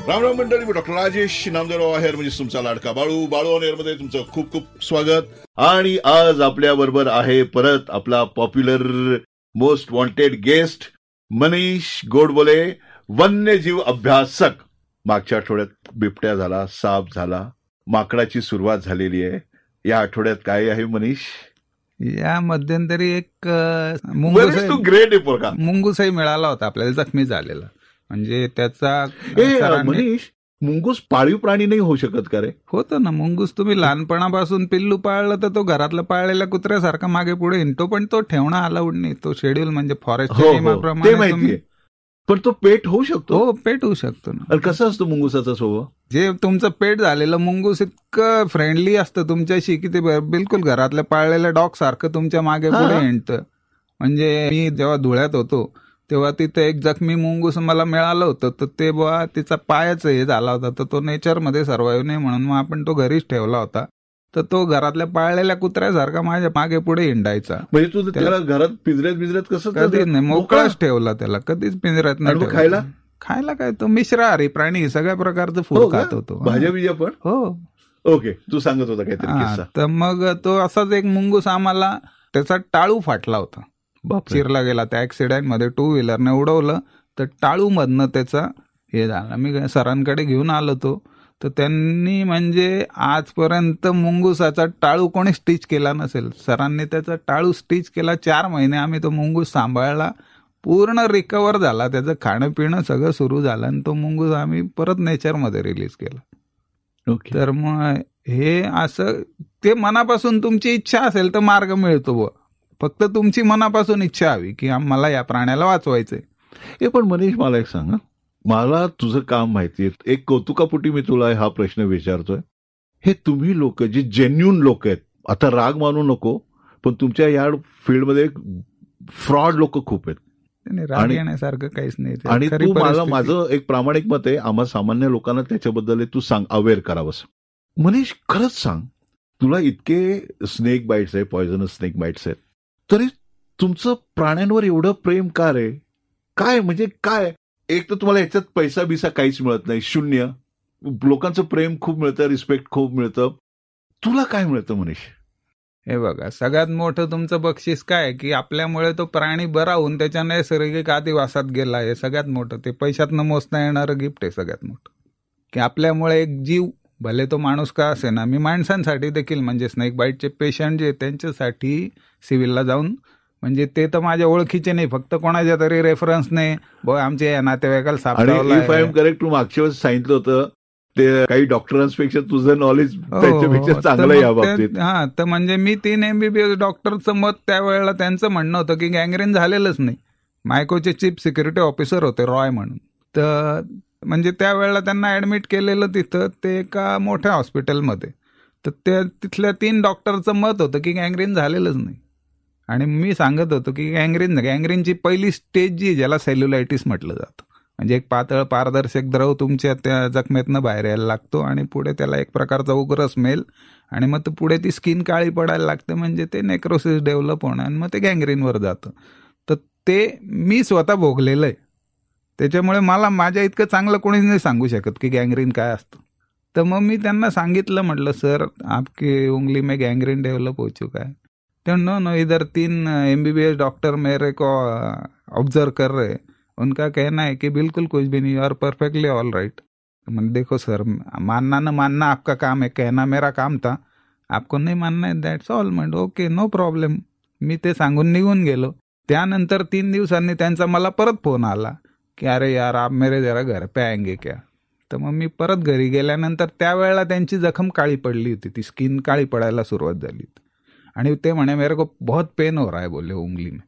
राम राम मंडळी, मी डॉक्टर राजेश नामदेवराव आहेर, म्हणजे तुमचा लाडका बाळू. बाळू ऑन एअर मध्ये तुमचं खूप खूप स्वागत. आणि आज आपल्या बरोबर आहे परत आपला popular most wanted guest Manish Godbole, वन्यजीव अभ्यासक. मागच्या आठवड्यात बिबट्या झाला, साप झाला, माकडाची सुरुवात झालेली आहे. या आठवड्यात काय आहे मनीष? या मध्यंतरी एक मुंगूसही मिळाला होता आपल्याला, जखमी झालेला. म्हणजे त्याचा मनीष, मुंगूस पाळीव प्राणी नाही होऊ शकत का रे? होतं ना मुंगूस. तुम्ही लहानपणापासून पिल्लू पाळलं तर तो घरातलं पाळलेल्या कुत्र्यासारखा मागे पुढे हिंडतो, पण तो ठेवणं अलाउड नाही. तो शेड्यूल म्हणजे फॉरेस्टच्या नियमाप्रमाणे. पण तो पेट होऊ शकतो. हो, पेट होऊ शकतो ना. कसं असतं मुंगुसाचा स्वभाव? जे तुमचं पेट झालेलं मुंगूस इतकं फ्रेंडली असतं तुमच्याशी की ते बिलकुल घरातल्या पाळलेल्या डॉग सारखं तुमच्या मागे पुढे हिंडतं. म्हणजे मी जेव्हा धुळ्यात होतो तेव्हा तिथे एक जखमी मुंगूस मला मिळालं होतं. तर ते बुवा तिचा पायच हे झाला होता, तर तो नेचरमध्ये सर्वाईव्ह नाही म्हणून मग आपण तो घरीच ठेवला होता. तर तो घरातल्या पाळलेल्या कुत्र्यासारखा माझ्या मागे पुढे हिंडायचा. म्हणजे तू त्याला घरात पिंजऱ्यात कसं? कधीच नाही, मोकळाच ठेवला त्याला, कधीच पिंजऱ्यात नाही. खायला काय, तो मिश्राहारी प्राणी, सगळ्या प्रकारचं फूड खात होतो. भाज्या बिज्या पण? हो. ओके, तू सांगत होता काहीतरी. तर मग तो असाच एक मुंगूस आम्हाला, त्याचा टाळू फाटला होता, चिरला गेला. त्या ऍक्सिडेंट मध्ये 2 व्हीलरने उडवलं, तर टाळू मधनं त्याचा हे झाला. मी सरांकडे घेऊन आलो तो, तर त्यांनी म्हणजे आजपर्यंत मुंगुसाचा टाळू कोणी स्टिच केला नसेल. सरांनी त्याचा टाळू स्टिच केला. 4 महिने आम्ही तो मुंगूस सांभाळला, पूर्ण रिकवर झाला, त्याचं खाणं पिणं सगळं सुरू झालं, आणि तो मुंगूस आम्ही परत नेचरमध्ये रिलीज केला. तर मग हे असं, ते मनापासून तुमची इच्छा असेल तर मार्ग मिळतो बुवा. फक्त तुमची मनापासून इच्छा हवी की मला या प्राण्याला वाचवायचंय. हे पण मनीष, मला एक सांग, मला तुझं काम माहितीये, एक कौतुकापोटी मी तुला हा प्रश्न विचारतोय. हे तुम्ही लोक जे जेन्युन लोक आहेत, आता राग मानू नको, पण तुमच्या या फील्डमध्ये फ्रॉड लोक खूप आहेत. राग येण्यासारखं काहीच नाही. आणि तू मला, माझं एक प्रामाणिक मत आहे, आम्हा सामान्य लोकांना त्याच्याबद्दल तू सांग, अवेअर करावंस. मनीष, खरंच सांग, तुला इतके स्नेक बाईट्स आहे, पॉयझनस स्नेक बाईट्स आहेत, तरी तुमचं प्राण्यांवर एवढं प्रेम का रे? काय म्हणजे काय? एक तर तुम्हाला याच्यात पैसा बिसा काहीच मिळत नाही, शून्य. लोकांचं प्रेम खूप मिळतं, रिस्पेक्ट खूप मिळतं. तुला काय मिळतं मनीष? हे बघा, सगळ्यात मोठं तुमचं बक्षीस काय की आपल्यामुळे तो प्राणी बरा होऊन त्याच्या नैसर्गिक आदिवासात गेला. हे सगळ्यात मोठं, ते पैशातनं मोजता येणारं गिफ्ट आहे सगळ्यात मोठं. की आपल्यामुळे एक जीव, भले तो माणूस का असे ना, मी माणसांसाठी देखील, म्हणजे स्नेक बाईटचे पेशंट जे त्यांच्यासाठी सिव्हिलला जाऊन, म्हणजे ते तर माझ्या ओळखीचे नाही, फक्त कोणाच्या तरी रेफरन्सने आमच्या नातेवाईकाला सापडला. करेक्ट, तू मागच्या वेळेस सांगितलं होतं ते काही डॉक्टरांपेक्षा तुझं नॉलेज त्याच्यापेक्षा चांगलं या बाबतीत. हा, तर म्हणजे मी 3 MBBS डॉक्टरचं मत त्यावेळेला त्यांचं म्हणणं होतं की गँग्रीन झालेलंच नाही. मायकोचे चीफ सिक्युरिटी ऑफिसर होते रॉय म्हणून. तर म्हणजे त्यावेळेला त्यांना ऍडमिट केलेलं तिथं, ते एका मोठ्या हॉस्पिटलमध्ये. तर त्या तिथल्या 3 डॉक्टरचं मत होतं की गँग्रीन झालेलंच नाही. आणि मी सांगत होतो की गँग्रीनची पहिली स्टेज जी, ज्याला सेल्युलायटिस म्हटलं जातं, म्हणजे एक पातळ पारदर्शक द्रव तुमच्या त्या जखमेतनं बाहेर यायला लागतो, आणि पुढे त्याला एक प्रकारचा उग्र स्मेल, आणि मग पुढे ती स्किन काळी पडायला लागते, म्हणजे ते नेक्रोसिस डेव्हलप होणं, आणि मग ते गँग्रीनवर जातं. तर ते मी स्वतः भोगलेलं आहे. त्याच्यामुळे मला माझ्या इतकं चांगलं कोणीच नाही सांगू शकत की गँग्रीन काय असतं. तर मग मी त्यांना सांगितलं, म्हटलं सर आपकी उंगली में गँग्रीन डेव्हलप हो चुका है. तो नो, इधर 3 MBBS डॉक्टर मेरे को ऑब्जर्व कर रहे, उनका कहना है कि बिल्कुल कुछ भी नहीं, you R perfectly all right. मैंने देखो सर, मानना न मानना आपका काम है, कहना मेरा काम था, आपको नहीं मानना है, दॅट्स ऑल. म्हणजे ओके, नो प्रॉब्लेम. मी ते सांगून निघून गेलो. त्यानंतर 3 दिवसांनी त्यांचा मला परत फोन आला की अरे यार, आप मेरे जरा घर पे आएंगे क्या. तर मग मी परत घरी गेल्यानंतर त्यावेळेला त्यांची जखम काळी पडली होती, ती स्किन काळी पडायला सुरुवात झाली, आणि ते म्हणे मेरे को बहुत पेन हो रहा है बोले उंगली में.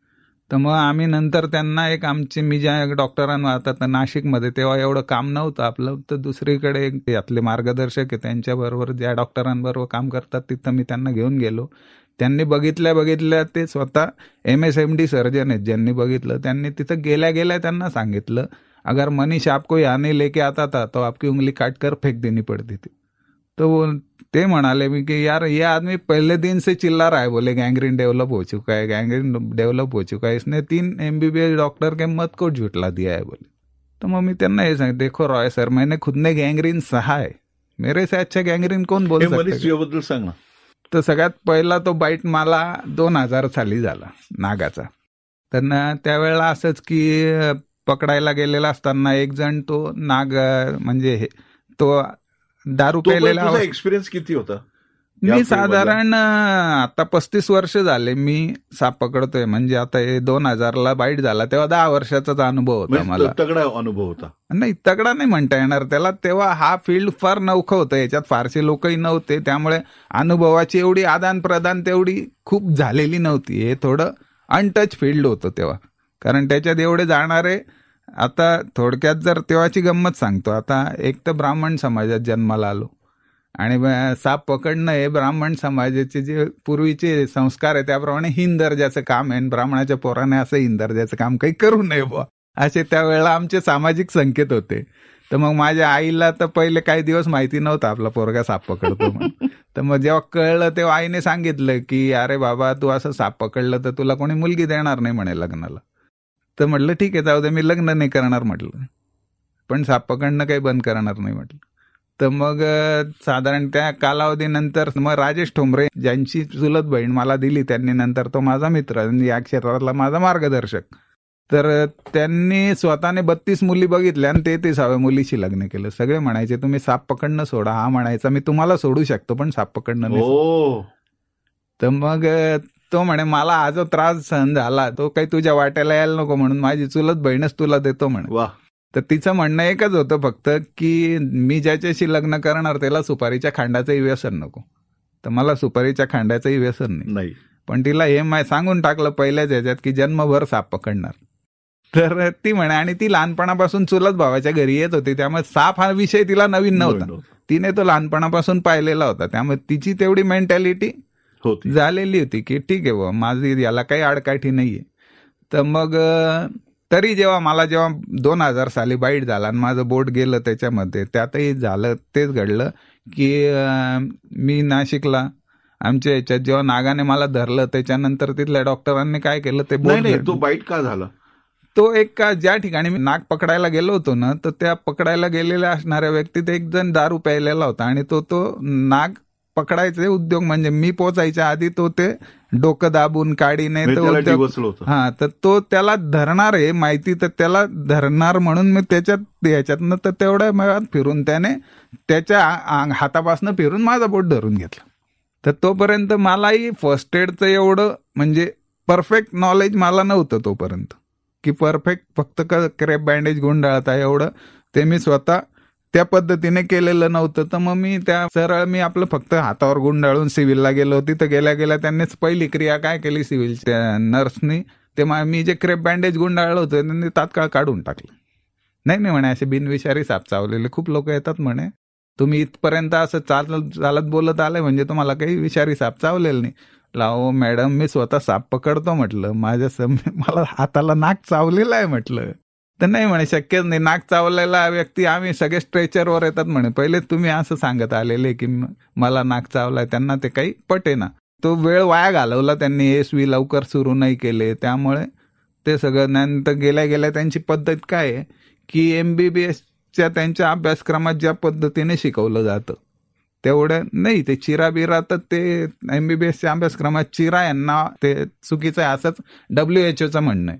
तर मग आम्ही नंतर त्यांना एक, आमचे मी ज्या डॉक्टरांना आता नाशिकमध्ये, तेव्हा एवढं काम नव्हतं आपलं, तर दुसरीकडे यातले मार्गदर्शक आहे, त्यांच्याबरोबर ज्या डॉक्टरांबरोबर काम करतात तिथं मी त्यांना घेऊन गेलो. त्यांनी बघितल्या ते स्वतः MSMD सर्जन आहेत, ज्यांनी बघितलं, त्यांनी तिथं गेल्या त्यांना सांगितलं, अगर मनीष आपको यहाँ नहीं लेके आता था तो आपकी उंगली काट कर फेंक देनी पड़ती थी. तो ते म्हणाले मी की यार, ये आदमी पहले दिन से चिल्ला रहा है, बोले गैंग्रीन डेवलप हो चुका है, गैंग्रीन डेवलप हो चुका है, इसने 3 MBBS डॉक्टर के मत को झुटला दिया है बोले. तर मग मी त्यांना हे सांगितलं, देखो रॉय सर, मैंने खुद ने गँग्रीन सहा है, मेरे से अच्छा गँग्रीन कोण बोल मनीष सकते. याबद्दल सांग ना. तर सगळ्यात पहिला तो बाईट मला 2000 साली झाला नागाचा. तर त्यावेळेला असंच की पकडायला गेलेला असताना एक जण तो नाग म्हणजे तो दारू प्यायलेला. तुझा एक्सपिरियन्स किती होता? मी साधारण आता 35 वर्ष झाले मी साप पकडतोय. म्हणजे आता हे 2000ला बाईट झाला तेव्हा 10 वर्षाचाच अनुभव होता मला. तगडा अनुभव होता. नाही, तगडा नाही म्हणता येणार त्याला. तेव्हा हा फील्ड फार नवखं होतं, याच्यात फारसे लोकही नव्हते, त्यामुळे अनुभवाची एवढी आदान प्रदान तेवढी खूप झालेली नव्हती. हे थोडं अनटच फील्ड होतं तेव्हा, कारण त्याच्यात एवढे जाणारे. आता थोडक्यात जर तेव्हाची गंमत सांगतो. आता एक तर ब्राह्मण समाजात जन्माला आलो आणि साप पकडणं हे ब्राह्मण समाजाचे जे पूर्वीचे संस्कार आहे त्याप्रमाणे हीन दर्जाचं काम आहे. ब्राह्मणाच्या पोराने असं हीन दर्जाचं काम काही करू नये बुवा, असे त्यावेळेला आमचे सामाजिक संकेत होते. तर मग माझ्या आईला तर पहिले काही दिवस माहिती नव्हतं आपला पोरगा साप पकडतो म्हणून. तर मग जेव्हा कळलं तेव्हा आईने सांगितलं की अरे बाबा, तू असं साप पकडलं तर तुला कोणी मुलगी देणार नाही म्हणे लग्नाला. तर म्हटलं ठीक आहे, जाऊ दे, मी लग्न नाही करणार म्हटलं, पण साप पकडणं काही बंद करणार नाही म्हटलं. तर मग साधारण त्या कालावधीनंतर मग राजेश ठोंबरे, ज्यांची चुलत बहीण मला दिली त्यांनी, नंतर तो माझा मित्र, या क्षेत्रातला माझा मार्गदर्शक. तर त्यांनी स्वतःने 32 मुली बघितल्या आणि 33व्या मुलीशी लग्न केलं. सगळे म्हणायचे तुम्ही साप पकडणं सोडा. हा म्हणायचा मी तुम्हाला सोडू शकतो पण साप पकडणं नाही. तर मग तो म्हणे मला हा जो त्रास सहन झाला तो काही तुझ्या वाट्याला यायला नको, म्हणून माझी चुलत बहीणच तुला देतो म्हणे. तर तिचं म्हणणं एकच होतं फक्त की मी ज्याच्याशी लग्न करणार त्याला सुपारीच्या खांडाचंही व्यसन नको. तर मला सुपारीच्या खांडाचंही व्यसन नाही, पण तिला हे सांगून टाकलं पहिल्याच ह्याच्यात की जन्मभर साप पकडणार. तर ती म्हणे, आणि ती लहानपणापासून चुलत भावाच्या घरी येत होती, त्यामुळे साप हा विषय तिला नवीन नव्हता. तिने तो लहानपणापासून पाहिलेला होता, त्यामुळे तिची तेवढी मेंटॅलिटी झालेली होती की ठीक आहे बुवा, माझी याला काही आडकाठी नाहीये. तर मग तरी जेव्हा 2000 साली बाईट झाला आणि माझं बोट गेलं त्याच्यामध्ये, त्यातही झालं तेच घडलं की मी नाशिकला आमच्या याच्यात जेव्हा नागाने मला धरलं त्याच्यानंतर तिथल्या डॉक्टरांनी काय केलं ते बोट. तो बाईट का झाला? तो एक ज्या ठिकाणी मी नाग पकडायला गेलो होतो ना, तर त्या पकडायला गेलेल्या असणाऱ्या व्यक्तीत एक जण दारू प्यायलेला होता आणि तो नाग पकडायचे उद्योग, म्हणजे मी पोचायच्या आधी तो ते डोकं दाबून काडीने हा, तर तो त्याला धरणार आहे माहिती, तर त्याला धरणार म्हणून मी त्याच्यातनं तर तेवढ्या वेळात फिरून त्याने त्याच्या हातापासून फिरून माझा बोट धरून घेतला. तर तोपर्यंत मलाही फर्स्ट एडचं एवढं म्हणजे परफेक्ट नॉलेज मला नव्हतं तोपर्यंत, की परफेक्ट फक्त क्रेप बँडेज गुंडाळता एवढं ते मी स्वतः त्या पद्धतीने केलेलं नव्हतं. तर मग मी सरळ आपलं फक्त हातावर गुंडाळून सिव्हिलला गेलो. तिथं गेल्या त्यांनीच पहिली क्रिया काय केली सिव्हिलच्या नर्सनी, ते मी जे क्रेप बँडेज गुंडाळलं होतं त्यांनी तात्काळ काढून टाकलं. नाही म्हणे, असे बिनविषारी साप चावलेले खूप लोक येतात म्हणे, तुम्ही इथपर्यंत असं चालत बोलत आले म्हणजे तुम्हाला काही विषारी साप चावलेलं नाही. लावो मॅडम, मी स्वतः साप पकडतो म्हटलं, मला हाताला नाक चावलेला आहे म्हटलं. तर नाही म्हणे, शक्यच नाही, नाक चावलेला व्यक्ती आम्ही सगळे स्ट्रेचरवर येतात म्हणे. पहिले तुम्ही असं सांगत आलेले की मला नाक चावलाय, त्यांना ते काही पटेना. तो वेळ वाया घालवला त्यांनी, एसवी लवकर सुरू नाही केले, त्यामुळे ते सगळं. नंतर गेल्या त्यांची पद्धत काय आहे की MBBSच्या त्यांच्या अभ्यासक्रमात ज्या पद्धतीने शिकवलं जातं तेवढं नाही. ते चिरा बिरा, तर ते MBBSच्या अभ्यासक्रमात चिरा यांना ते चुकीचं आहे असंच WHO म्हणणं आहे.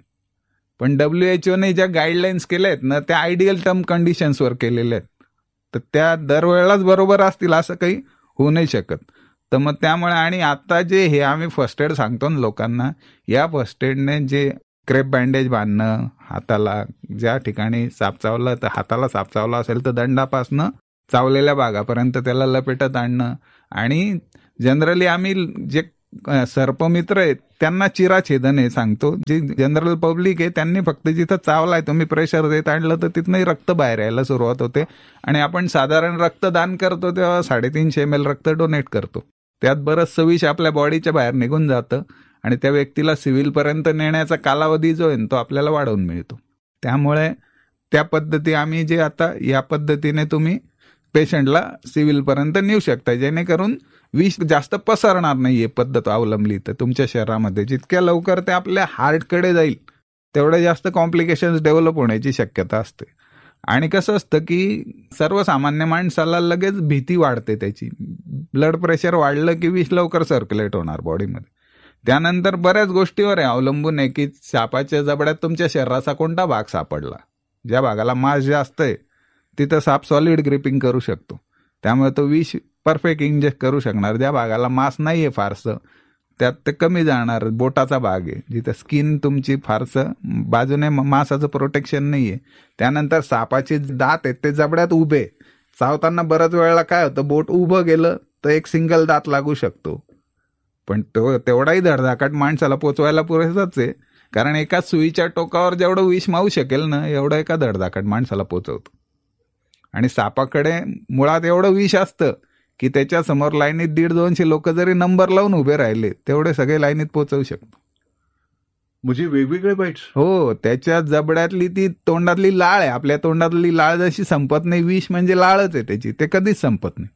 पण WHO ज्या गाईडलाईन्स केल्या आहेत ना, त्या आयडियल टर्म कंडिशन्सवर केलेल्या आहेत, तर त्या दरवेळेलाच बरोबर असतील असं काही होऊ नाही शकत. तर मग त्यामुळे, आणि आता जे हे आम्ही फर्स्ट एड सांगतो ना लोकांना, या फर्स्ट एडने जे क्रेप बँडेज बांधणं, हाताला ज्या ठिकाणी साप चावला तर हाताला साप चावला असेल तर दंडापासनं चावलेल्या भागापर्यंत त्याला लपेटत आणणं, आणि जनरली आम्ही जे सर्पमित्र आहेत त्यांना चिराछेदन हे सांगतो. जे जनरल पब्लिक आहे त्यांनी फक्त जिथं चावलाय तुम्ही प्रेशर देत आणलं तर तिथनंही रक्त बाहेर यायला सुरुवात होते. आणि आपण साधारण रक्तदान करतो तेव्हा 350 ml रक्त डोनेट करतो, त्यात बरंचसं विष आपल्या बॉडीच्या बाहेर निघून जातं आणि त्या व्यक्तीला सिव्हिलपर्यंत नेण्याचा कालावधी जो आहे तो आपल्याला वाढवून मिळतो. त्यामुळे त्या पद्धती आम्ही जे आता या पद्धतीने तुम्ही पेशंटला सिव्हिलपर्यंत नेऊ शकता, जेणेकरून विष जास्त पसरणार नाहीये पद्धत अवलंबली तर तुमच्या शरीरामध्ये. जितक्या लवकर ते आपल्या हार्टकडे जाईल तेवढ्या जास्त कॉम्प्लिकेशन्स डेव्हलप होण्याची शक्यता असते. आणि कसं असतं की सर्वसामान्य माणसाला लगेच भीती वाढते त्याची. ब्लड प्रेशर वाढलं की विष लवकर सर्क्युलेट होणार बॉडीमध्ये. त्यानंतर बऱ्याच गोष्टीवर आहे अवलंबून आहे की सापाच्या जबड्यात तुमच्या शरीराचा कोणता भाग सापडला. ज्या भागाला मास जास्त आहे तिथं साप सॉलिड ग्रिपिंग करू शकतो, त्यामुळे तो विष परफेक्ट इंजेक्ट करू शकणार. ज्या भागाला मास नाहीये फारसं त्यात ते कमी जाणार. बोटाचा भाग आहे जिथं स्किन तुमची फारसं बाजूने मासाचं प्रोटेक्शन नाहीये. त्यानंतर सापाचे दात आहेत ते जबड्यात उभे, चावताना बऱ्याच वेळेला काय होतं, बोट उभं गेलं तर एक सिंगल दात लागू शकतो, पण तो तेवढाही धडधाकट माणसाला पोचवायला पुरेसाच आहे, कारण एका सुईच्या टोकावर जेवढं विष मावू शकेल ना एवढं एका धडधाकट माणसाला पोचवतो. आणि सापाकडे मुळात एवढं विष असतं की त्याच्या समोर लाईनीत 150-200 लोक जरी नंबर लावून उभे राहिले तेवढे सगळे लाईनीत पोचवू शकतो. म्हणजे वेगवेगळे बाईट्स. हो, त्याच्या जबड्यातली ती तोंडातली लाळ आहे, आपल्या तोंडातली लाळ जशी संपत नाही, विष म्हणजे लाळच आहे त्याची, ते कधीच संपत नाही.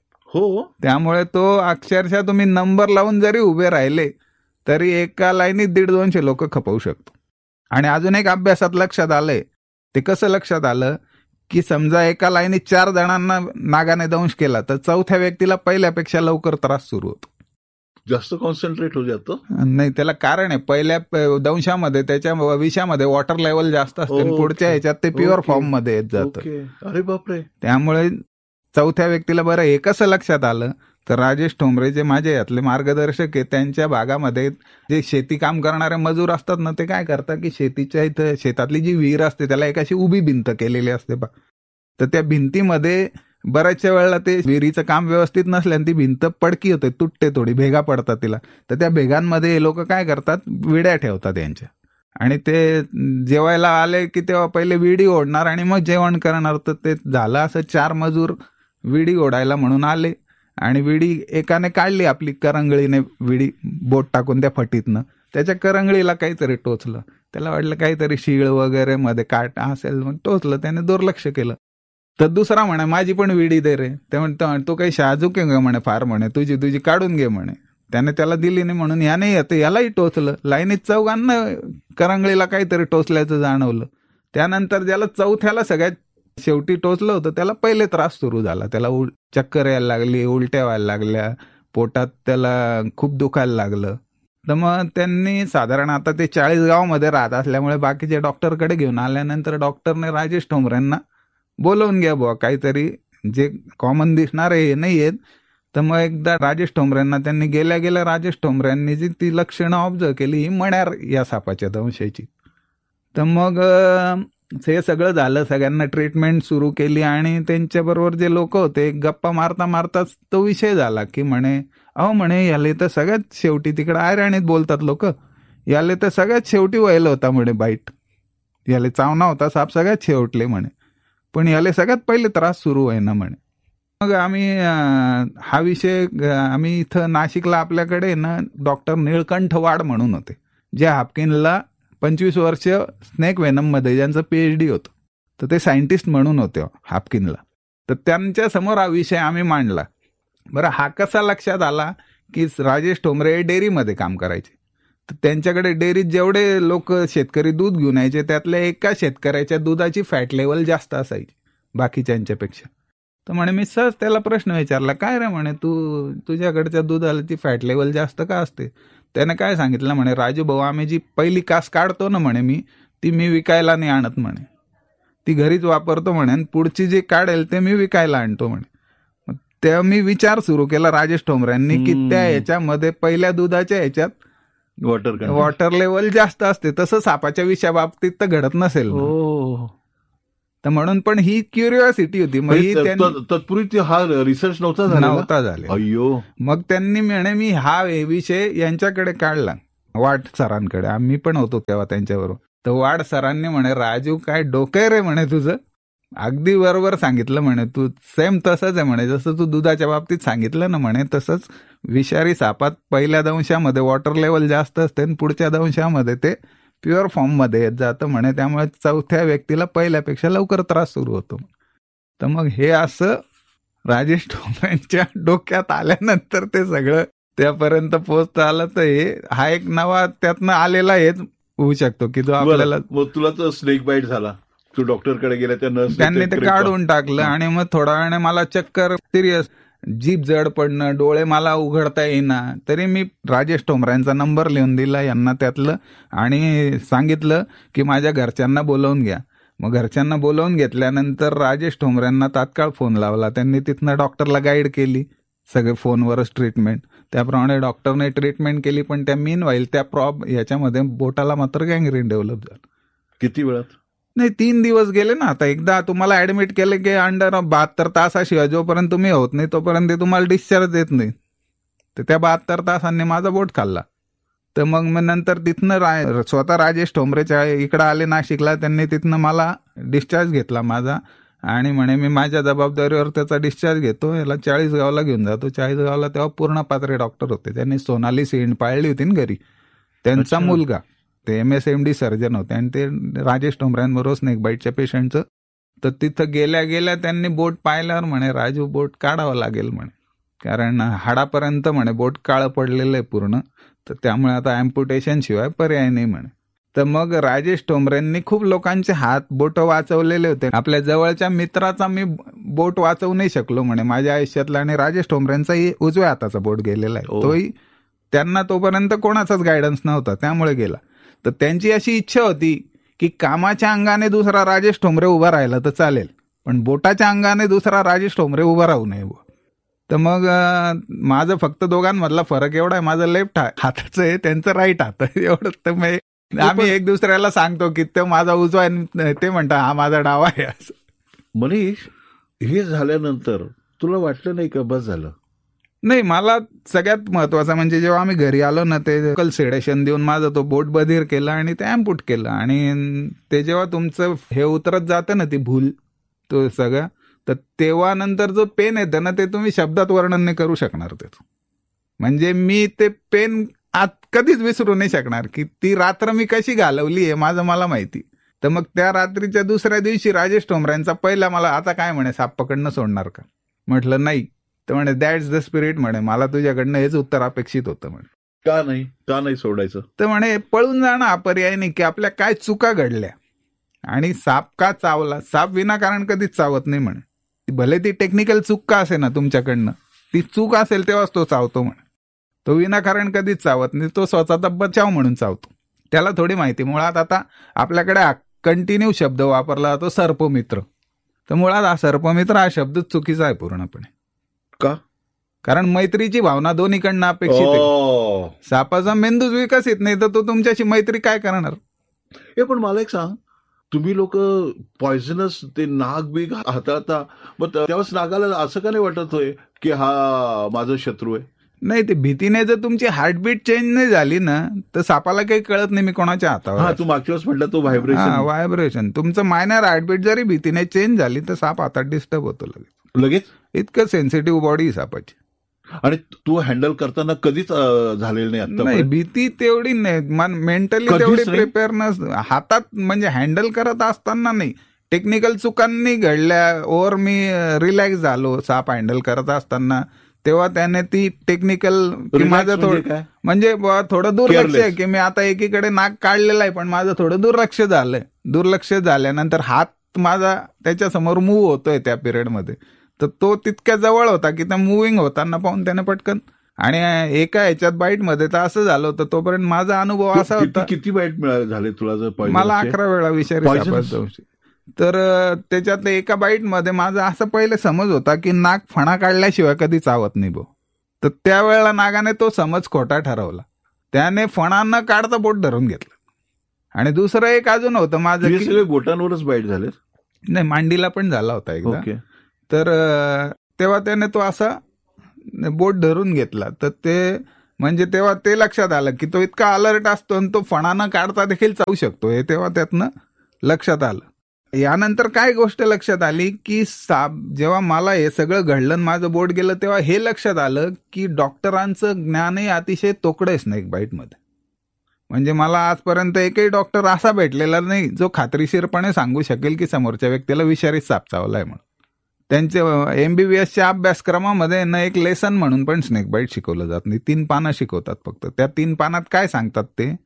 हो, त्यामुळे तो अक्षरशः तुम्ही नंबर लावून जरी उभे राहिले तरी एका लाईनीत 150-200 लोक खपवू शकतो. आणि अजून एक अभ्यासात लक्षात आलंय, ते कसं लक्षात आलं की समजा एका लाईनीत 4 जणांना नागाने दंश केला तर चौथ्या व्यक्तीला पहिल्यापेक्षा लवकर त्रास सुरू होतो. जास्त कॉन्सन्ट्रेट होऊ जातो. नाही, त्याला कारण आहे, पहिल्या दंशामध्ये त्याच्या विषामध्ये वॉटर लेवल जास्त असते, पुढच्या ह्याच्यात ते प्युअर फॉर्म मध्ये येत जातं. अरे बापरे. त्यामुळे चौथ्या व्यक्तीला बरं हे कसं लक्षात आलं तर राजेश ठोंबरे जे माझे यातले मार्गदर्शक आहे त्यांच्या भागामध्ये जे शेती काम करणारे मजूर असतात ना ते काय करतात की शेतीच्या इथं शेतातली जी विहीर असते त्याला एक अशी उभी भिंत केलेली असते बा, तर त्या भिंतीमध्ये बऱ्याचशा वेळेला ते विहिरीचं काम व्यवस्थित नसल्याने ती भिंत पडकी होते, तुटते, थोडी भेगा पडतात तिला. तर त्या भेगांमध्ये हे लोक काय करतात, विड्या ठेवतात यांच्या, आणि ते जेवायला आले की तेव्हा पहिले विडी ओढणार आणि मग जेवण करणार. तर ते झालं असं, 4 मजूर विडी ओढायला म्हणून आले आणि विडी एकाने काढली आपली करंगळीने, विडी बोट टाकून त्या फटीतनं त्याच्या करंगळीला काहीतरी टोचलं, त्याला वाटलं काहीतरी शीळ वगैरे मध्ये काट असेल, मग टोचलं, त्याने दुर्लक्ष केलं. तर दुसरा म्हणे माझी पण विडी दे रे. ते म्हणतो तू काही शाजूक आहे म्हणे फार, म्हणे तुझी काढून घे म्हणे. त्याने त्याला दिली नाही म्हणून याने येतं, यालाही टोचलं. लाईनीत चौघांना करंगळीला काहीतरी टोचल्याचं जाणवलं. त्यानंतर ज्याला चौथ्याला सगळ्यात शेवटी टोचलं होतं त्याला पहिले त्रास सुरू झाला. त्याला चक्कर यायला लागली, उलट्या व्हायला लागल्या, पोटात त्याला खूप दुखायला लागलं. तर मग त्यांनी साधारण आता ते 40 गावामध्ये राहत असल्यामुळे बाकीचे डॉक्टरकडे घेऊन आल्यानंतर डॉक्टरने राजेश ठोंबरेंना बोलवून घ्या बुवा, काहीतरी जे कॉमन दिसणार आहे हे नाही आहेत. तर मग एकदा राजेश ठोंबरेंना त्यांनी गेल्या राजेश ठोंबरेंनी जी ती लक्षणं ऑब्झर्व केली ही मण्यार या सापाच्या दंशाची. तर मग हे सगळं झालं, सगळ्यांना ट्रीटमेंट सुरू केली आणि त्यांच्याबरोबर जे लोक होते गप्पा मारता मारताच तो विषय झाला की म्हणे अहो म्हणे याले तर सगळ्यात शेवटी, तिकडे आयराणीत बोलतात लोक, याले तर सगळ्यात शेवटी व्हायला होता म्हणे बाईट, याले चावना होता साप सगळ्यात शेवटले म्हणे, पण याले सगळ्यात पहिले त्रास सुरू व्हायना म्हणे. मग आम्ही हा विषय आम्ही इथं नाशिकला आपल्याकडे ना डॉक्टर निळकंठ वाड म्हणून होते, जे हाफकिनला 25 वर्ष स्नेक वेनम मध्ये ज्यांचं PhD होतं, तर ते सायंटिस्ट म्हणून होते हाफकिनला. तर त्यांच्या समोर हा विषय आम्ही मांडला. बरं, हा कसा लक्षात आला की राजेश ठोंबरे डेअरीमध्ये काम करायचे, तर त्यांच्याकडे डेअरीत जेवढे लोक शेतकरी दूध घेऊन यायचे त्यातल्या एका शेतकऱ्याच्या दुधाची फॅट लेवल जास्त असायची बाकीच्यांच्यापेक्षा. तर म्हणे मी सहज त्याला प्रश्न विचारला, काय रे म्हणे तुझ्याकडच्या दुधाला ती फॅट लेवल जास्त का असते? त्याने काय सांगितलं म्हणे, राजू भाऊ आम्ही जी पहिली कास काढतो ना म्हणे ती मी विकायला नाही आणत म्हणे, ती घरीच वापरतो म्हणे, आणि पुढची जी काढेल ते मी विकायला आणतो म्हणे. तेव्हा मी विचार सुरू केला राजेश ठोंबऱ्यांनी की त्या ह्याच्यामध्ये पहिल्या दुधाच्या ह्याच्यात वॉटर लेवल जास्त असते, तसं सापाच्या विषयाबाबतीत तर घडत नसेल. तर म्हणून पण ही क्युरिओसिटी होती. तत्पूर्वी हा रिसर्च नव्हता झाला. अय्यो. मग त्यांनी म्हणे मी हा विषय यांच्याकडे काढला, वाड सरांकडे, आम्ही पण होतो तेव्हा त्यांच्याबरोबर. तर वाड सरांनी म्हणे राजू काय डोकं रे म्हणे तुझं, अगदी बरोबर सांगितलं म्हणे तू, सेम तसंच आहे म्हणे, जसं तू दुधाच्या बाबतीत सांगितलं ना म्हणे तसंच विषारी सापात पहिल्या दंशामध्ये वॉटर लेवल जास्त असते आणि पुढच्या दंशामध्ये ते प्युअर फॉर्म मध्ये येत जातं म्हणे, त्यामुळे चौथ्या व्यक्तीला पहिल्यापेक्षा लवकर त्रास सुरू होतो. तर मग हे असं राजेश ठोंबरेंच्या डोक्यात आल्यानंतर ते सगळं त्यापर्यंत पोहोचता आलं. तर हे हा एक नवा त्यातनं आलेला हेच होऊ शकतो की जो आपल्याला. तुला तर स्नेक बाईट झाला, तू डॉक्टरकडे गेला त्या नर्स त्यांनी ते काढून टाकलं आणि मग थोड्या वेळाने मला चक्कर, सिरियस, जीभ जड पडणं, डोळे मला उघडता येईना. तरी मी राजेश ठोंबऱ्यांचा नंबर लिहून दिला यांना त्यातलं आणि सांगितलं की माझ्या घरच्यांना बोलवून घ्या. मग घरच्यांना बोलवून घेतल्यानंतर राजेश ठोंबऱ्यांना तात्काळ फोन लावला. त्यांनी तिथनं डॉक्टरला गाईड केली, सगळे फोनवरच ट्रीटमेंट. त्याप्रमाणे डॉक्टरने ट्रीटमेंट केली. पण त्या मीन व्हाईल त्या याच्यामध्ये बोटाला मात्र गँग्रीन डेव्हलप झालं. किती वेळात? नाही, 3 दिवस गेले ना. आता एकदा तुम्हाला ऍडमिट केलं की अंडर 72 तासाशिवाय जोपर्यंत तुम्ही होत नाही तोपर्यंत ते तुम्हाला डिस्चार्ज देत नाही. तर त्या 72 तासांनी माझा बोट खाल्ला. तर मग नंतर तिथनं स्वतः राजेश ठोंबरेच्या इकडं आले नाशिकला. त्यांनी तिथनं मला डिस्चार्ज घेतला माझा आणि म्हणे मी माझ्या जबाबदारीवर त्याचा डिस्चार्ज घेतो, याला 40गावला घेऊन जातो. 40गावला तेव्हा पूर्ण पात्रे डॉक्टर होते. त्यांनी सोनाली सींड पाळली होती ना घरी. त्यांचा मुलगा ते MSMD सर्जन होते आणि ते राजेश ठोंबऱ्यांबरोबर स्नेक बाईटच्या पेशंटचं. तर तिथं गेल्या गेल्या त्यांनी बोट पाहिल्यावर म्हणे राजू बोट काढावं लागेल म्हणे, कारण हाडापर्यंत म्हणे बोट काळं पडलेलं आहे पूर्ण. तर त्यामुळे आता अँप्युटेशन शिवाय पर्याय नाही म्हणे. तर मग राजेश ठोंबरेंनी खूप लोकांचे हात बोट वाचवलेले होते. आपल्या जवळच्या मित्राचा मी बोट वाचवू नाही शकलो म्हणे माझ्या आयुष्यातला. आणि राजेश ठोंबरेंचाही उजव्या हाताचा बोट गेलेला आहे. तोही त्यांना तोपर्यंत कोणाचाच गायडन्स नव्हता, त्यामुळे गेला. तर त्यांची अशी इच्छा होती की कामाच्या अंगाने दुसरा राजेश ठोंबरे उभा राहिला तर चालेल, पण बोटाच्या अंगाने दुसरा राजेश ठोंबरे उभा राहू नये. तर मग माझं फक्त दोघांमधला फरक एवढा आहे, माझं लेफ्ट हाताचं आहे, त्यांचं राईट हात आहे एवढंच. तर आम्ही एक दुसऱ्याला सांगतो की तो माझा उजवा आहे, ते म्हणतात हा माझा डावा आहे असं. मनीष, हे झाल्यानंतर तुला वाटलं नाही का बस झालं? नाही, मला सगळ्यात महत्वाचं म्हणजे जेव्हा आम्ही घरी आलो ना, ते लोकल सेडेशन देऊन माझं तो बोट बधीर केलं आणि ते अँप्यूट केलं. आणि ते जेव्हा तुमचं हे उतरत जातं ना, ती भूल तो सगळं, तर तेव्हा नंतर जो पेन येतं ना, ते तुम्ही शब्दात वर्णन नाही करू शकणार त्याचं. म्हणजे मी ते पेन कधीच विसरू नाही शकणार की ती रात्र मी कशी घालवली आहे माझं मला माहिती. तर मग त्या रात्रीच्या दुसऱ्या दिवशी राजेश ठोंबऱ्यांचा पहिला मला आता काय म्हणे, साप पकडणं सोडणार का? म्हटलं नाही. तर म्हणे दॅट्स द स्पिरिट म्हणे, मला तुझ्याकडनं हेच उत्तर अपेक्षित होतं म्हणे. का नाही सोडायचं? तर म्हणे पळून जाणं हा पर्याय नाही, की आपल्या काय चुका घडल्या आणि साप का चावला. साप विनाकारण कधीच चावत नाही म्हणे. भले ती टेक्निकल चूक का असे ना तुमच्याकडनं, ती चूक असेल तेव्हाच तो चावतो म्हणे. तो विनाकारण कधीच चावत नाही, तो स्वतःचा बचाव म्हणून चावतो. त्याला थोडी माहिती. मुळात आता आपल्याकडे कंटिन्यू शब्द वापरला जातो सर्पमित्र. तर मुळात हा सर्पमित्र हा शब्द चुकीचा आहे पूर्णपणे. का? कारण मैत्रीची भावना दोन्हीकडनं अपेक्षित आहे. सापाचा मेंदूच विकसित नाही तर तो तुमच्याशी मैत्री काय करणार? हे पण मला एक सांग, तुम्ही लोक पॉयझनस ते नाग बी हाताळता, मग त्यावेळेस नागाला असं का नाही वाटत होय की हा माझा शत्रू आहे? नाही, ते भीतीने जर तुमची हार्टबीट चेंज नाही झाली ना, तर सापाला काही कळत नाही मी कोणाच्या हातावर. तू मागच्या वेळेस म्हटलं तो व्हायब्रेशन. तुमचं मायनर हार्टबीट जरी भीतीने चेंज झाली तर साप हातात डिस्टर्ब होतो लगेच. इतकं सेन्सिटिव्ह बॉडी सापाची. आणि तू हँडल करताना कधीच झालेलं नाही आता? नाही, भीती तेवढी नाही, मेंटली तेवढी प्रिपेअरनेस हातात, म्हणजे हँडल करत असताना नाही. टेक्निकल चुकांनी घडल्या ओर मी रिलॅक्स झालो साप हँडल करत असताना. तेव्हा त्याने ती टेक्निकल की माझं थोडं म्हणजे थोडं दुर्लक्ष आहे की मी आता एकीकडे नाक काढलेलं आहे पण माझं थोडं दुर्लक्ष झालंय. दुर्लक्ष झाल्यानंतर हात माझा त्याच्यासमोर मूव्ह होतोय त्या पिरियडमध्ये, तर तो तितक्या जवळ होता की त्या मुव्हिंग होताना पाहून त्याने पटकन. आणि एका ह्याच्यात बाईटमध्ये तर असं झालं होतं. तोपर्यंत माझा अनुभव असा होता. किती बाईट झाले तुला? मला 11 वेळा विषारी. तर त्याच्यात एका बाईटमध्ये माझा असं पहिले समज होता की नाक फणा काढल्याशिवाय कधी चावत नाही भाऊ. तर त्यावेळेला नागाने तो समज खोटा ठरवला. त्याने फणा न काढता बोट धरून घेतलं. आणि दुसरं एक अजून होतं माझं की बोटांवरच बाईट झाले. नाही, मांडीला पण झाला होता एकदा. तर तेव्हा त्याने तो असा बोट धरून घेतला. तर ते म्हणजे तेव्हा ते लक्षात आलं की तो इतका अलर्ट असतो आणि तो फणा न काढता देखील चावू शकतो, हे तेव्हा त्यातनं लक्षात आलं. यानंतर काय गोष्ट लक्षात आली की जेव्हा मला हे सगळं घडलं माझं बोट गेलं तेव्हा हे लक्षात आलं की डॉक्टरांचं ज्ञानही अतिशय तोकडं आहे स्नेक बाईटमध्ये. म्हणजे मला आजपर्यंत एकही डॉक्टर असा भेटलेला नाही जो खात्रीशीरपणे सांगू शकेल की समोरच्या व्यक्तीला विषारी साप चावलाय म्हणून. त्यांच्या MBBSच्या अभ्यासक्रमामध्ये न एक लेसन म्हणून पण स्नेक बाईट शिकवलं जात नाही. 3 पानं शिकवतात फक्त. त्या 3 पानात काय सांगतात ते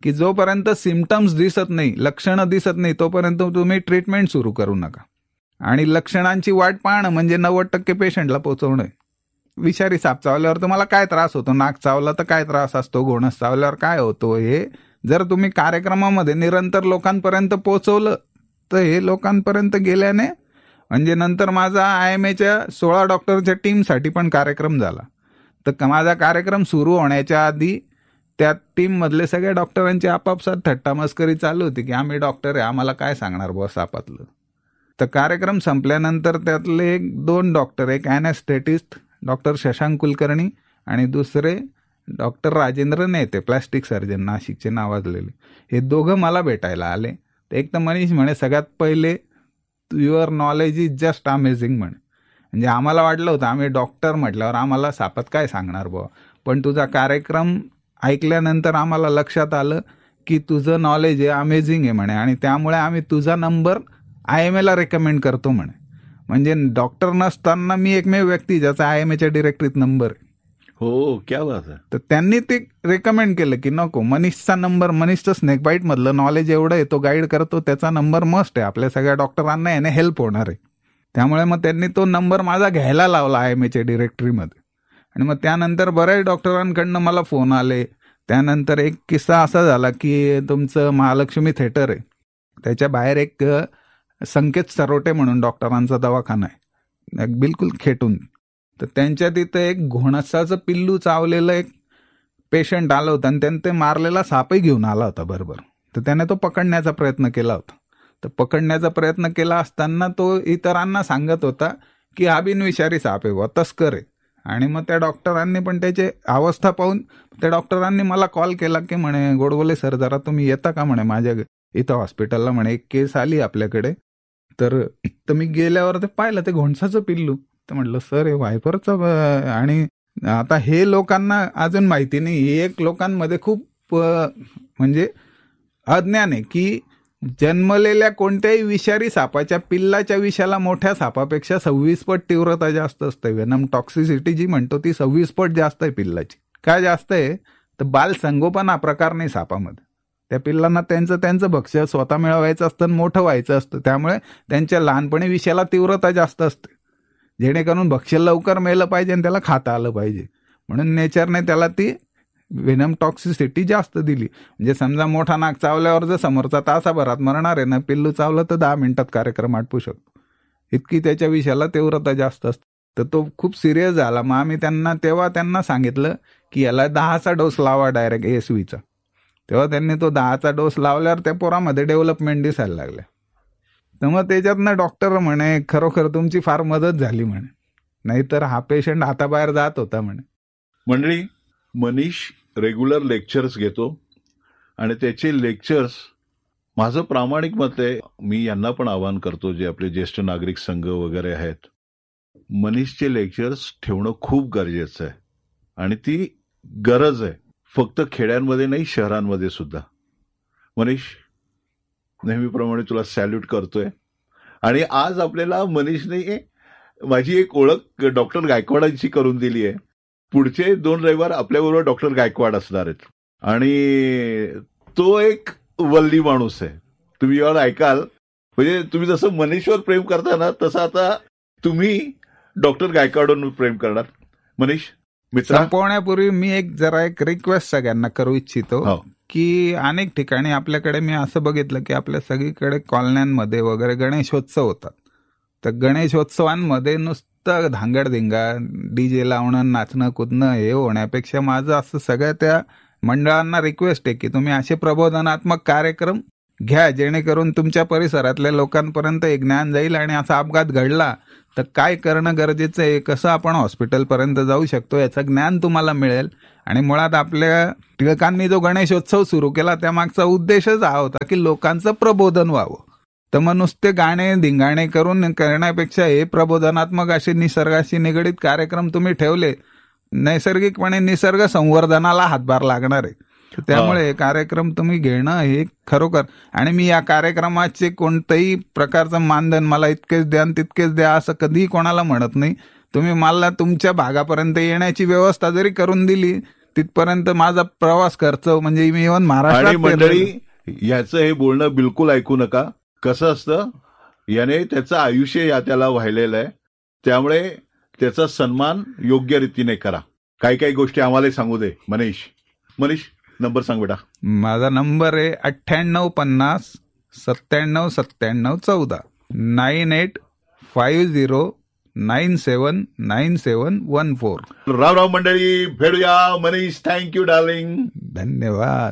की जोपर्यंत सिम्पटम्स दिसत नाही, लक्षणं दिसत नाही, तोपर्यंत तुम्ही ट्रीटमेंट सुरू करू नका. आणि लक्षणांची वाट पाहणं म्हणजे 90% पेशंटला पोहोचवणं. विषारी साप चावल्यावर तुम्हाला काय त्रास होतो, नाक चावला तर काय त्रास असतो, घोणस चावल्यावर काय होतो, हे जर तुम्ही कार्यक्रमामध्ये निरंतर लोकांपर्यंत पोहोचवलं तर हे लोकांपर्यंत गेल्याने म्हणजे नंतर माझा IMAच्या 16 डॉक्टरच्या टीमसाठी पण कार्यक्रम झाला. तर माझा कार्यक्रम सुरू होण्याच्या आधी त्या टीम मधले सगळ्या डॉक्टरांची आपापसात थट्टा मस्करी चालू होती की आम्ही डॉक्टर आहे, आम्हाला काय सांगणार बुवा सापातलं. तर कार्यक्रम संपल्यानंतर त्यातले 2 डॉक्टर, एक ॲनेस्थेटिस्ट डॉक्टर शशांक कुलकर्णी आणि दुसरे डॉक्टर राजेंद्र नेते, प्लॅस्टिक सर्जन, नाशिकचे नावाजलेले, हे दोघं मला भेटायला आले. एक तर मनीष म्हणे सगळ्यात पहिले your knowledge is just amazing म्हणे. म्हणजे आम्हाला वाटलं होतं आम्ही डॉक्टर म्हटल्यावर आम्हाला सापात काय सांगणार बुवा, पण तुझा कार्यक्रम ऐकल्यानंतर आम्हाला लक्षात आलं की तुझं नॉलेज आहे, अमेझिंग आहे म्हणे, आणि त्यामुळे आम्ही तुझा नंबर IMAला रेकमेंड करतो म्हणे. म्हणजे डॉक्टर नसताना मी एकमेव व्यक्ती ज्याचा IMAच्या डिरेक्टरीत नंबर आहे. हो, क्या बात आहे. तर त्यांनी ते रेकमेंड केलं की नको, मनीषचा नंबर, मनीषचं स्नेक बाईट मधलं नॉलेज एवढं आहे, तो गाईड करतो, त्याचा नंबर मस्ट आहे, आपल्या सगळ्या डॉक्टरांना याने हेल्प होणार आहे. त्यामुळे मग त्यांनी तो नंबर माझा घ्यायला लावला IMAच्या डिरेक्टरीमध्ये. आणि मग त्यानंतर बऱ्याच डॉक्टरांकडनं मला फोन आले. त्यानंतर एक किस्सा असा झाला की तुमचं महालक्ष्मी थिएटर आहे, त्याच्या बाहेर एक संकेत सरोटे म्हणून डॉक्टरांचा दवाखाना आहे, बिलकुल खेटून. तर त्यांच्या तिथं एक घोणसाचं पिल्लू चावलेलं एक पेशंट आलं होतं आणि त्याने ते मारलेला सापही घेऊन आला होता बरोबर. तर त्याने तो पकडण्याचा प्रयत्न केला होता. तर पकडण्याचा प्रयत्न केला असताना तो इतरांना सांगत होता की हा बिनविषारी साप आहे, तस्कर आहे. आणि मग त्या डॉक्टरांनी पण त्याची अवस्था पाहून त्या डॉक्टरांनी मला कॉल केला की म्हणे गोडबोले सर जरा तुम्ही येता का म्हणे माझ्या इथं हॉस्पिटलला, म्हणे एक केस आली आपल्याकडे. तर मी गेल्यावर ते पाहिलं ते घोणसाचं पिल्लू. तर म्हटलं सर हे व्हायपरचं, आणि आता हे लोकांना अजून माहिती नाही, हे एक लोकांमध्ये खूप म्हणजे अज्ञान आहे की जन्मलेल्या कोणत्याही विषारी सापाच्या पिल्लाच्या विषाला मोठ्या सापापेक्षा 26 पट तीव्रता जास्त असते. वेनम टॉक्सिसिटी जी म्हणतो ती 26 पट जास्त आहे पिल्लाची. काय जास्त आहे तर बाल संगोपन हा प्रकार नाही सापामध्ये. त्या पिल्लांना त्यांचं भक्ष्य स्वतः मिळवायचं असतं, मोठं व्हायचं असतं, त्यामुळे त्यांच्या लहानपणी विषाला तीव्रता जास्त असते, जेणेकरून भक्ष्य लवकर मेलं पाहिजे आणि त्याला खाता आलं पाहिजे. म्हणून नेचरने त्याला ती वेनम टॉक्सिसिटी जास्त दिली. म्हणजे समजा मोठा नाक चावल्यावर जर समोरचा तासाभरात मरणार आहे ना, पिल्लू चावलं तर 10 मिनिटात कार्यक्रम आटपू शकतो, इतकी त्याच्या विषयाला तीव्रता जास्त असते. तर तो खूप सिरियस झाला. मग आम्ही तेव्हा त्यांना सांगितलं की याला 10चा डोस लावा डायरेक्ट ASVचा. तेव्हा त्यांनी तो 10चा डोस लावल्यावर त्या पोरामध्ये डेव्हलपमेंट दिसायला लागल्या. तर मग त्याच्यातनं डॉक्टर म्हणे खरोखर तुमची फार मदत झाली म्हणे, नाहीतर हा पेशंट हाताबाहेर जात होता म्हणे. मंडळी, मनीष रेग्युलर लेक्चर्स घेतो आणि त्याचे लेक्चर्स, माझं प्रामाणिक मत आहे, मी यांना पण आवाहन करतो जे आपले ज्येष्ठ नागरिक संघ वगैरे आहेत, मनीषचे लेक्चर्स ठेवणं खूप गरजेचं आहे. आणि ती गरज आहे फक्त खेड्यांमध्ये नाही, शहरांमध्ये सुद्धा. मनीष, नेहमीप्रमाणे तुला सॅल्यूट करतोय. आणि आज आपल्याला मनीषने माझी एक ओळख डॉक्टर गायकवाडांची करून दिली आहे. पुढचे 2 रविवार आपल्याबरोबर डॉक्टर गायकवाड असणार आहेत आणि तो एक वल्ली माणूस आहे. तुम्ही यावर ऐकाल, म्हणजे तुम्ही जसं मनीषवर प्रेम करता ना, तसं आता तुम्ही डॉक्टर गायकवाडांवर प्रेम करणार. मनीष मित्र, संपवण्यापूर्वी मी एक रिक्वेस्ट सगळ्यांना करू इच्छितो की अनेक ठिकाणी आपल्याकडे मी असं बघितलं की आपल्या सगळीकडे कॉलन्यांमध्ये वगैरे गणेशोत्सव होतात. तर गणेशोत्सवांमध्ये नुसतं धांगडधिंगा, DJ लावणं, नाचणं कुदणं हे होण्यापेक्षा माझं असं सगळ्या त्या मंडळांना रिक्वेस्ट आहे की तुम्ही असे प्रबोधनात्मक कार्यक्रम घ्या, जेणेकरून तुमच्या परिसरातल्या लोकांपर्यंत एक ज्ञान जाईल आणि असा अपघात घडला तर काय करणं गरजेचं आहे, कसं आपण हॉस्पिटलपर्यंत जाऊ शकतो याचं ज्ञान तुम्हाला मिळेल. आणि मुळात आपल्या टिळकांनी जो गणेशोत्सव सुरू केला त्यामागचा उद्देशच हा होता की लोकांचं प्रबोधन व्हावं. तर मग नुसते गाणे धिंगाणे करून करण्यापेक्षा हे प्रबोधनात्मक असे निसर्गाशी निगडीत कार्यक्रम तुम्ही ठेवले, नैसर्गिकपणे निसर्ग संवर्धनाला हातभार लागणार आहे. त्यामुळे हे कार्यक्रम तुम्ही घेणं हे खरोखर, आणि मी या कार्यक्रमाचे कोणत्याही प्रकारचं मानधन मला इतकेच द्या तितकेच द्या असं कधीही कोणाला म्हणत नाही. तुम्ही मला तुमच्या भागापर्यंत येण्याची व्यवस्था जरी करून दिली तिथपर्यंत माझा प्रवास खर्च म्हणजे मी इव्हन आणि महाराष्ट्रात मंडळी फिरलेलो. याचं हे बोलणं बिलकुल ऐकू नका. कसं असतं, याने त्याचं आयुष्य त्याला वाहिलेलं आहे, त्यामुळे त्याचा सन्मान योग्य रीतीने करा. काही काही गोष्टी आम्हाला सांगू दे. मनीष नंबर सांग बेटा. माझा नंबर आहे 9850 97 97 14 9850979714. राम राम मंडळी, भेटूया. Manish, thank you darling. धन्यवाद.